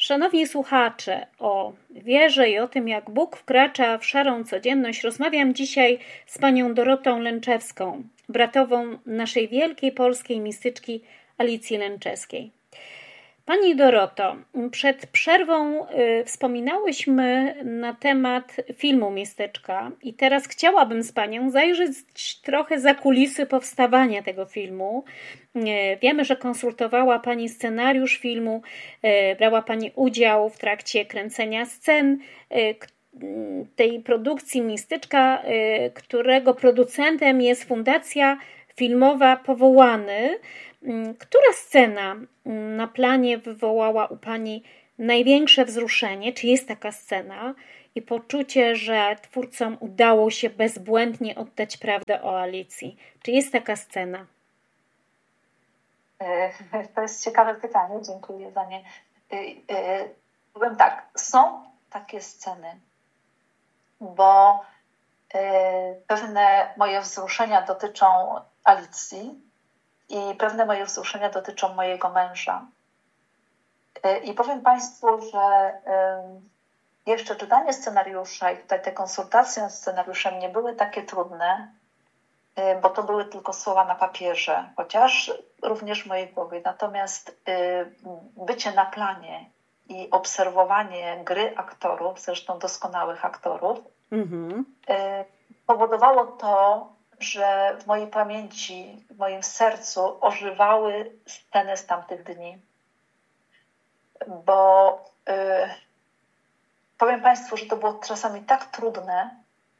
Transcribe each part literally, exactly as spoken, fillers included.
Szanowni słuchacze, o wierze i o tym, jak Bóg wkracza w szarą codzienność, rozmawiam dzisiaj z panią Dorotą Lęczewską, bratową naszej wielkiej polskiej mistyczki Alicji Lęczewskiej. Pani Doroto, przed przerwą y, wspominałyśmy na temat filmu Mistyczka i teraz chciałabym z panią zajrzeć trochę za kulisy powstawania tego filmu. Y, wiemy, że konsultowała pani scenariusz filmu, y, brała pani udział w trakcie kręcenia scen y, tej produkcji Mistyczka, y, którego producentem jest Fundacja Filmowa Powołany. Która scena na planie wywołała u pani największe wzruszenie? Czy jest taka scena i poczucie, że twórcom udało się bezbłędnie oddać prawdę o Alicji? Czy jest taka scena? To jest ciekawe pytanie, dziękuję za nie. Powiem tak, są takie sceny, bo pewne moje wzruszenia dotyczą Alicji, i pewne moje wzruszenia dotyczą mojego męża. I powiem Państwu, że jeszcze czytanie scenariusza i tutaj te konsultacje nad scenariuszem nie były takie trudne, bo to były tylko słowa na papierze, chociaż również w mojej głowie. Natomiast bycie na planie i obserwowanie gry aktorów, zresztą doskonałych aktorów, mm-hmm. powodowało to, że w mojej pamięci, w moim sercu ożywały sceny z tamtych dni. Bo yy, powiem Państwu, że to było czasami tak trudne,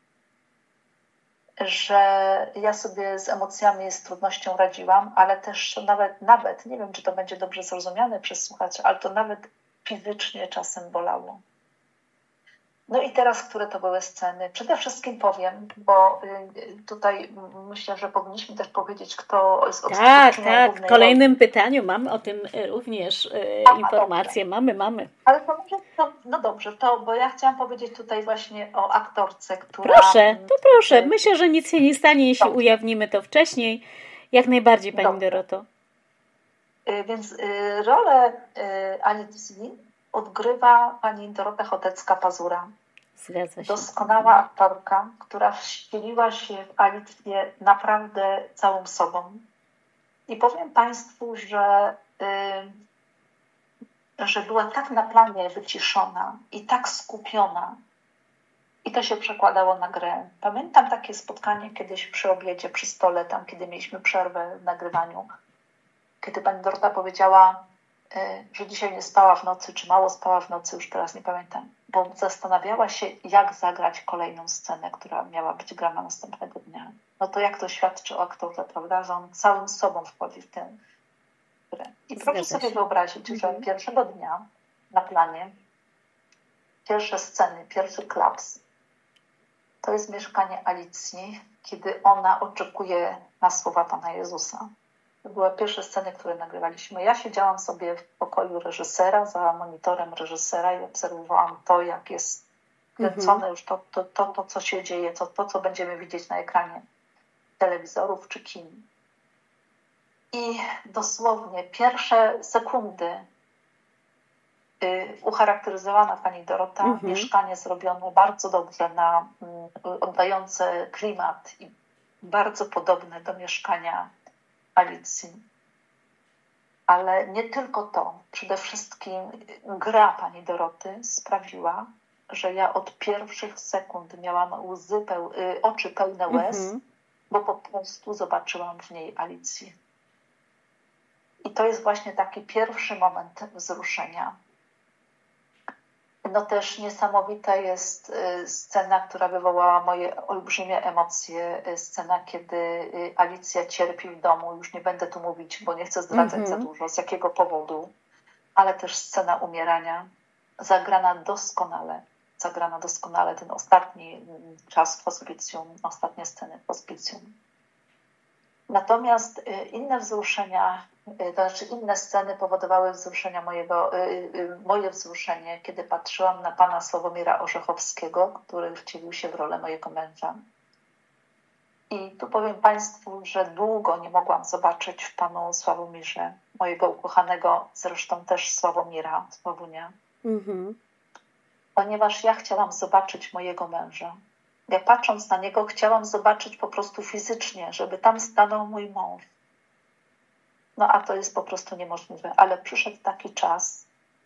że ja sobie z emocjami, z trudnością radziłam, ale też nawet, nawet, nie wiem, czy to będzie dobrze zrozumiane przez słuchaczy, ale to nawet fizycznie czasem bolało. No i teraz, które to były sceny? Przede wszystkim powiem, bo tutaj myślę, że powinniśmy też powiedzieć, kto jest Tak, tak. W kolejnym roli. pytaniu mamy o tym również Aha, informacje. Dobrze. Mamy, mamy. Ale to może, to, no dobrze, to, bo ja chciałam powiedzieć tutaj właśnie o aktorce, która... Proszę, to proszę. Myślę, że nic się nie stanie, jeśli dobrze. ujawnimy to wcześniej. Jak najbardziej, Pani dobrze. Doroto. Więc rolę Alicji odgrywa pani Dorota Chotecka-Pazura. Zgadza się. Doskonała aktorka, która wcieliła się w Alicję naprawdę całą sobą. I powiem Państwu, że, yy, że była tak na planie wyciszona i tak skupiona. I to się przekładało na grę. Pamiętam takie spotkanie kiedyś przy obiedzie, przy stole, tam kiedy mieliśmy przerwę w nagrywaniu, kiedy pani Dorota powiedziała, że dzisiaj nie spała w nocy, czy mało spała w nocy, już teraz nie pamiętam, bo zastanawiała się, jak zagrać kolejną scenę, która miała być grana następnego dnia. No to jak to świadczy o aktorze, prawda, że on całym sobą wchodzi w tę grę. I proszę sobie wyobrazić, że mhm. pierwszego dnia na planie pierwsze sceny, pierwszy klaps, to jest mieszkanie Alicji, kiedy ona oczekuje na słowa Pana Jezusa. To były pierwsze sceny, które nagrywaliśmy. Ja siedziałam sobie w pokoju reżysera, za monitorem reżysera i obserwowałam to, jak jest kręcone mm-hmm. już to, to, to, to, co się dzieje, to, to, co będziemy widzieć na ekranie telewizorów czy kin. I dosłownie pierwsze sekundy y, ucharakteryzowana pani Dorota, mm-hmm. mieszkanie zrobione bardzo dobrze, na y, oddające klimat i bardzo podobne do mieszkania Alicji. Ale nie tylko to. Przede wszystkim gra pani Doroty sprawiła, że ja od pierwszych sekund miałam łzy peł, oczy pełne łez, mm-hmm. bo po prostu zobaczyłam w niej Alicję. I to jest właśnie taki pierwszy moment wzruszenia. No też niesamowita jest scena, która wywołała moje olbrzymie emocje. Scena, kiedy Alicja cierpi w domu. Już nie będę tu mówić, bo nie chcę zdradzać mm-hmm. za dużo, z jakiego powodu. Ale też scena umierania. Zagrana doskonale. Zagrana doskonale ten ostatni czas w hospicjum, ostatnie sceny w hospicjum. Natomiast inne wzruszenia, to znaczy inne sceny powodowały wzruszenia mojego, moje wzruszenie, kiedy patrzyłam na pana Sławomira Orzechowskiego, który wcielił się w rolę mojego męża. I tu powiem Państwu, że długo nie mogłam zobaczyć w panu Sławomirze, mojego ukochanego, zresztą też Sławomira, Sławunia, Mhm. Ponieważ ja chciałam zobaczyć mojego męża. Ja patrząc na niego chciałam zobaczyć po prostu fizycznie, żeby tam stanął mój mąż. No a to jest po prostu niemożliwe. Ale przyszedł taki czas,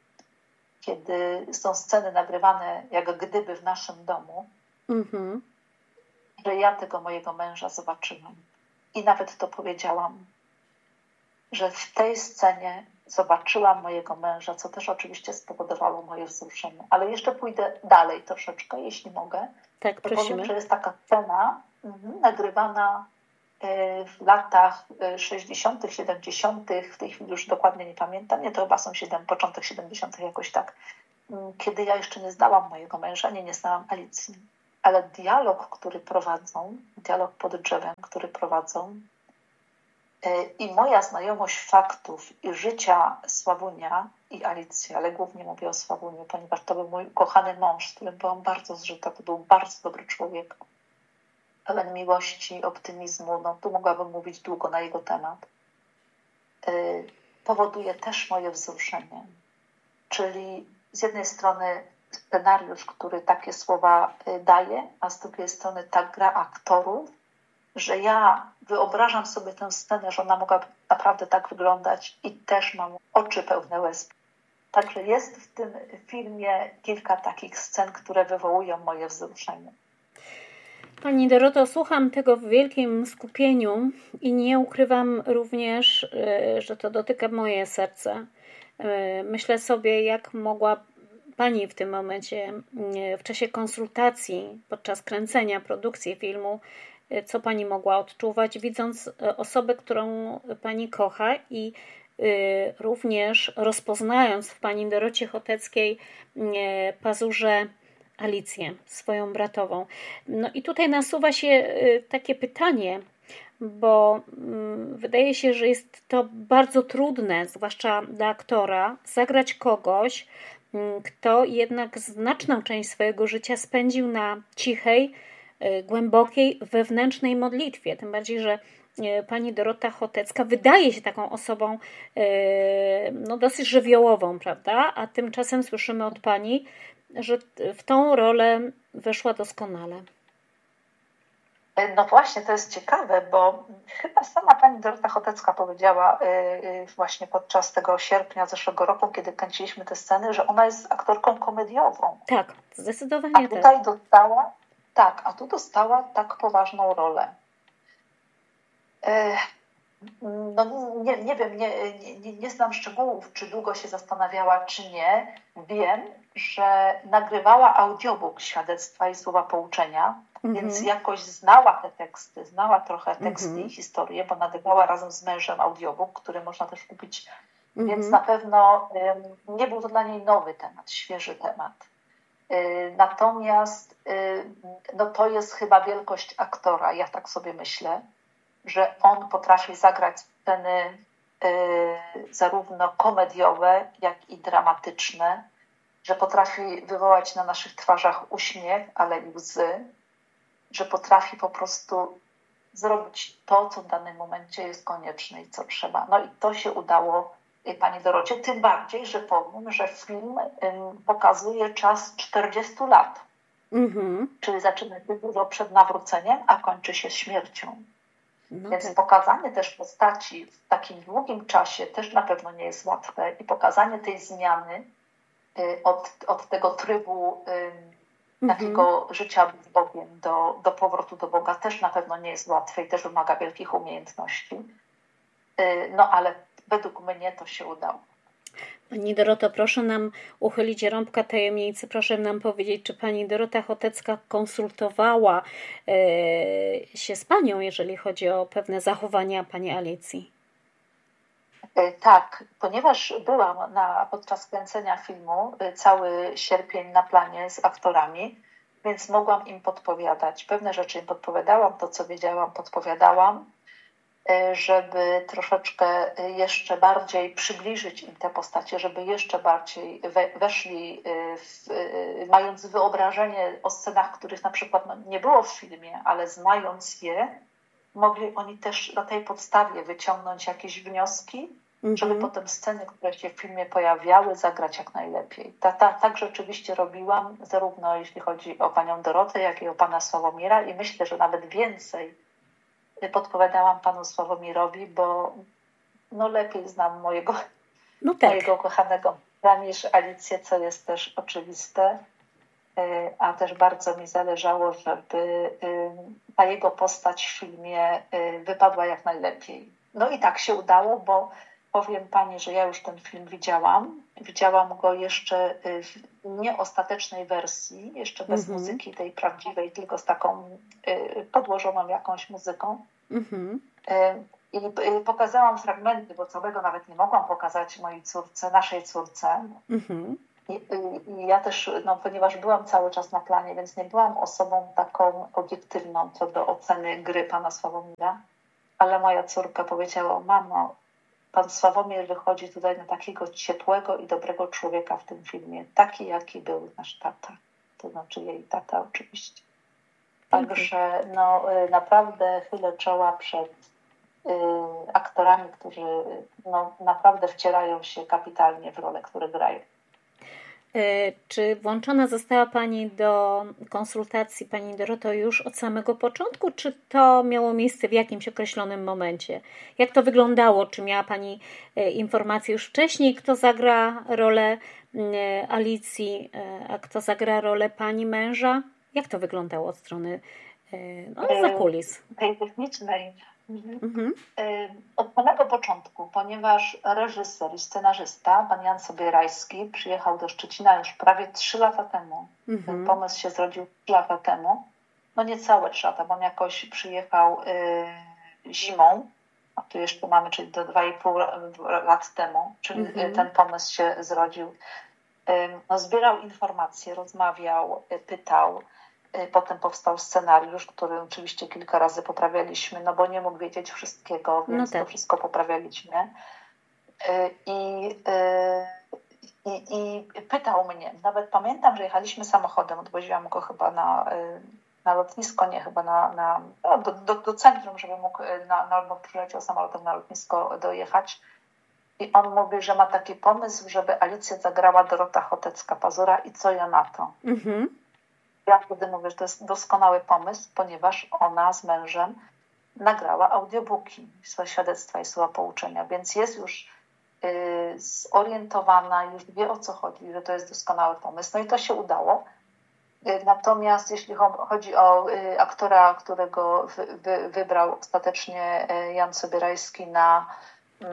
kiedy są sceny nagrywane jak gdyby w naszym domu, Mhm. że ja tego mojego męża zobaczyłam. I nawet to powiedziałam, że w tej scenie zobaczyłam mojego męża, co też oczywiście spowodowało moje wzruszenie. Ale jeszcze pójdę dalej troszeczkę, jeśli mogę. Tak, To powiem, prosimy. że jest taka scena mhm, nagrywana w latach sześćdziesiątych, siedemdziesiątych, w tej chwili już dokładnie nie pamiętam, nie, to chyba są siedem, początek siedemdziesiątych jakoś tak, kiedy ja jeszcze nie znałam mojego męża, nie, nie znałam Alicji. Ale dialog, który prowadzą, dialog pod drzewem, który prowadzą i moja znajomość faktów i życia Sławunia i Alicji, ale głównie mówię o Sławuniu, ponieważ to był mój ukochany mąż, z którym byłam bardzo zżyta, to był bardzo dobry człowiek, pełen miłości, optymizmu, no tu mogłabym mówić długo na jego temat, yy, powoduje też moje wzruszenie. Czyli z jednej strony scenariusz, który takie słowa daje, a z drugiej strony ta gra aktorów, że ja wyobrażam sobie tę scenę, że ona mogłaby naprawdę tak wyglądać i też mam oczy pełne łez. Także jest w tym filmie kilka takich scen, które wywołują moje wzruszenie. Pani Doroto, słucham tego w wielkim skupieniu i nie ukrywam również, że to dotyka moje serce. Myślę sobie, jak mogła Pani w tym momencie, w czasie konsultacji, podczas kręcenia, produkcji filmu, co Pani mogła odczuwać, widząc osobę, którą Pani kocha i również rozpoznając w Pani Dorocie Choteckiej Pazurze Alicję, swoją bratową. No i tutaj nasuwa się takie pytanie, bo wydaje się, że jest to bardzo trudne, zwłaszcza dla aktora, zagrać kogoś, kto jednak znaczną część swojego życia spędził na cichej, głębokiej, wewnętrznej modlitwie. Tym bardziej, że pani Dorota Chotecka wydaje się taką osobą no, dosyć żywiołową, prawda? A tymczasem słyszymy od pani, że w tą rolę weszła doskonale. No właśnie, to jest ciekawe, bo chyba sama pani Dorota Chotecka powiedziała właśnie podczas tego sierpnia zeszłego roku, kiedy kręciliśmy te sceny, że ona jest aktorką komediową. Tak, zdecydowanie tak. A tutaj tak. dostała, tak, a tu dostała tak poważną rolę. No nie, nie wiem, nie, nie, nie znam szczegółów, czy długo się zastanawiała, czy nie. Wiem, że nagrywała audiobook świadectwa i słowa pouczenia, mm-hmm. więc jakoś znała te teksty, znała trochę teksty mm-hmm. i historię, bo nagrywała razem z mężem audiobook, który można też kupić, mm-hmm. więc na pewno um, nie był to dla niej nowy temat, świeży temat. Y, natomiast y, no to jest chyba wielkość aktora, ja tak sobie myślę, że on potrafi zagrać sceny y, zarówno komediowe, jak i dramatyczne, że potrafi wywołać na naszych twarzach uśmiech, ale i łzy, że potrafi po prostu zrobić to, co w danym momencie jest konieczne i co trzeba. No i to się udało pani Dorocie, tym bardziej, że powiem, że film y, pokazuje czas czterdziestu lat, mm-hmm. czyli zaczyna się dużo przed nawróceniem, a kończy się śmiercią. No Więc tak. pokazanie też postaci w takim długim czasie też na pewno nie jest łatwe i pokazanie tej zmiany y, od, od tego trybu y, mm-hmm. takiego życia z Bogiem do, do powrotu do Boga też na pewno nie jest łatwe i też wymaga wielkich umiejętności. Y, no ale według mnie to się udało. Pani Doroto, proszę nam uchylić rąbka tajemnicy, proszę nam powiedzieć, czy pani Dorota Chotecka konsultowała e, się z panią, jeżeli chodzi o pewne zachowania pani Alicji? E, tak, ponieważ byłam na, podczas kręcenia filmu e, cały sierpień na planie z aktorami, więc mogłam im podpowiadać. Pewne rzeczy im podpowiadałam, to co wiedziałam podpowiadałam, żeby troszeczkę jeszcze bardziej przybliżyć im te postacie, żeby jeszcze bardziej we, weszli, w, mając wyobrażenie o scenach, których na przykład no, nie było w filmie, ale znając je, mogli oni też na tej podstawie wyciągnąć jakieś wnioski mhm. żeby potem sceny, które się w filmie pojawiały, zagrać jak najlepiej. Ta, ta, tak rzeczywiście robiłam, zarówno jeśli chodzi o panią Dorotę, jak i o pana Sławomira i myślę, że nawet więcej podpowiadałam panu Sławomirowi, bo no lepiej znam mojego, no tak. mojego kochanego niż Alicję, co jest też oczywiste, a też bardzo mi zależało, żeby ta jego postać w filmie wypadła jak najlepiej. No i tak się udało, bo powiem pani, że ja już ten film widziałam. Widziałam go jeszcze w nieostatecznej wersji, jeszcze bez mm-hmm. muzyki tej prawdziwej, tylko z taką podłożoną jakąś muzyką. Mm-hmm. I pokazałam fragmenty, bo całego nawet nie mogłam pokazać mojej córce, naszej córce. Mm-hmm. I, I ja też, no, ponieważ byłam cały czas na planie, więc nie byłam osobą taką obiektywną co do oceny gry pana Sławomira, ale moja córka powiedziała: mamo, pan Sławomir wychodzi tutaj na takiego ciepłego i dobrego człowieka w tym filmie, taki jaki był nasz tata, to znaczy jej tata oczywiście. Także no, naprawdę chylę czoła przed y, aktorami, którzy no, naprawdę wcielają się kapitalnie w role, które grają. Czy włączona została Pani do konsultacji, Pani Doroto, już od samego początku, czy to miało miejsce w jakimś określonym momencie? Jak to wyglądało? Czy miała Pani informację już wcześniej, kto zagra rolę Alicji, a kto zagra rolę Pani męża? Jak to wyglądało od strony no, zakulis? Tej technicznej. Mhm. Od samego początku, ponieważ reżyser i scenarzysta, pan Jan Sobierajski, przyjechał do Szczecina już prawie trzy lata temu. Mhm. Ten pomysł się zrodził trzy lata temu. No niecałe trzy lata, bo on jakoś przyjechał y, zimą, a tu jeszcze mamy, czyli do dwa i pół lat temu, czyli mhm. ten pomysł się zrodził. Y, no, zbierał informacje, rozmawiał, y, pytał. Potem powstał scenariusz, który oczywiście kilka razy poprawialiśmy, no bo nie mógł wiedzieć wszystkiego, więc no tak. to wszystko poprawialiśmy. I, i, I pytał mnie, nawet pamiętam, że jechaliśmy samochodem, odwoziłam go chyba na, na lotnisko, nie, chyba na, na, no, do, do, do centrum, żeby mógł, na, na, albo przyleciał samolotem na lotnisko dojechać. I on mówi, że ma taki pomysł, żeby Alicję zagrała Dorota Chotecka-Pazura i co ja na to? Mhm. Ja wtedy mówię, że to jest doskonały pomysł, ponieważ ona z mężem nagrała audiobooki, swoje świadectwa i słowa pouczenia, więc jest już y, zorientowana, już wie o co chodzi, że to jest doskonały pomysł. No i to się udało. Y, natomiast jeśli chodzi o y, aktora, którego wy, wy, wybrał ostatecznie y, Jan Sobierajski na y,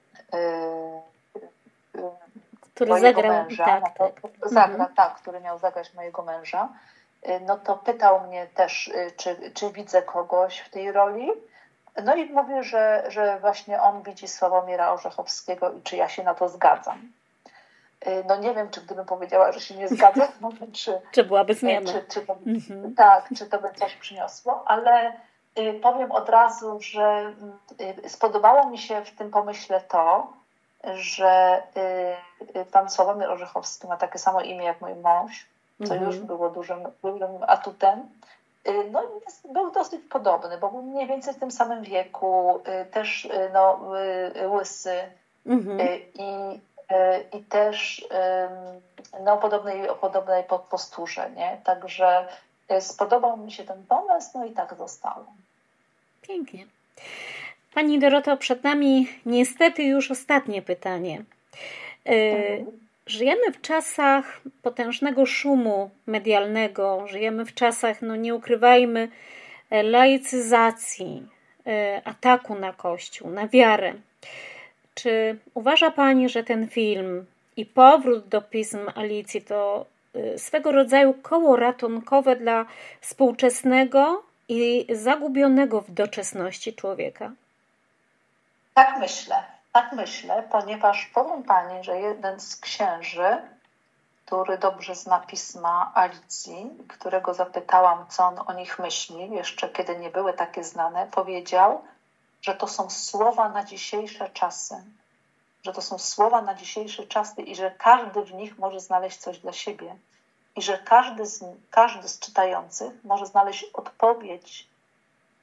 y, który mojego zagrał, męża, tak, no to, tak. zagra, Mhm. tak, który miał zagrać mojego męża, no to pytał mnie też, czy, czy widzę kogoś w tej roli. No i mówił, że, że właśnie on widzi Sławomira Orzechowskiego i czy ja się na to zgadzam. No nie wiem, czy gdybym powiedziała, że się nie zgadzam, no, czy, czy byłaby zmiana. Czy, czy to, mhm. Tak, czy to by coś przyniosło, ale y, powiem od razu, że y, spodobało mi się w tym pomyśle to, że y, y, pan Sławomir Orzechowski ma takie samo imię jak mój mąż, co już było dużym, dużym atutem. No jest, był dosyć podobny, bo był mniej więcej w tym samym wieku, też no, łysy mhm. i, i też no, podobnej, o podobnej posturze, nie? Także spodobał mi się ten pomysł, no i tak zostało. Pięknie. Pani Doroto, przed nami niestety już ostatnie pytanie. Mhm. Żyjemy w czasach potężnego szumu medialnego, żyjemy w czasach, no nie ukrywajmy, laicyzacji, ataku na Kościół, na wiarę. Czy uważa Pani, że ten film i powrót do pism Alicji to swego rodzaju koło ratunkowe dla współczesnego i zagubionego w doczesności człowieka? Tak myślę. Tak myślę, ponieważ powiem Pani, że jeden z księży, który dobrze zna pisma Alicji, którego zapytałam, co on o nich myśli, jeszcze kiedy nie były takie znane, powiedział, że to są słowa na dzisiejsze czasy. Że to są słowa na dzisiejsze czasy i że każdy w nich może znaleźć coś dla siebie. I że każdy z, każdy z czytających może znaleźć odpowiedź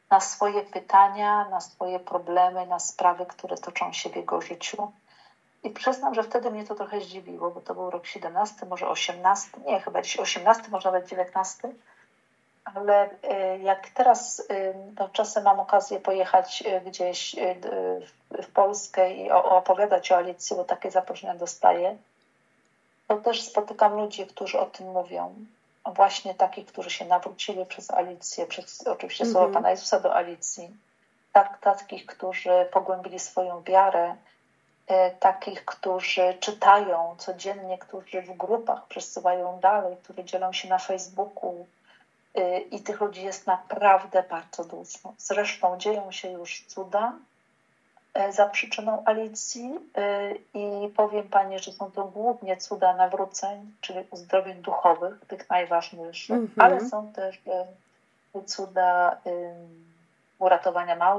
na swoje pytania, na swoje problemy, na sprawy, które toczą się w jego życiu. I przyznam, że wtedy mnie to trochę zdziwiło, bo to był rok siedemnasty, może osiemnasty, nie, chyba dziś osiemnasty, może nawet dziewiętnasty. Ale jak teraz no, czasem mam okazję pojechać gdzieś w Polskę i opowiadać o Alicji, bo takie zaproszenia dostaję, to też spotykam ludzi, którzy o tym mówią. Właśnie takich, którzy się nawrócili przez Alicję, przez oczywiście mm-hmm. słowa Pana Jezusa do Alicji. Tak, takich, którzy pogłębili swoją wiarę, takich, którzy czytają codziennie, którzy w grupach przesyłają dalej, którzy dzielą się na Facebooku. I tych ludzi jest naprawdę bardzo dużo. Zresztą dzieją się już cuda za przyczyną Alicji i powiem Pani, że są to głównie cuda nawróceń, czyli uzdrowień duchowych, tych najważniejszych, mm-hmm. ale są też cuda uratowania małych